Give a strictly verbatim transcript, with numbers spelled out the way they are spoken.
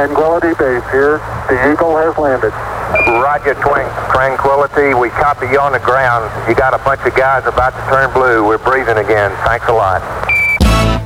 Tranquility Base here. The Eagle has landed. Roger, Twin Tranquility. We copy you on the ground. You got a bunch of guys about to turn blue. We're breathing again. Thanks a lot.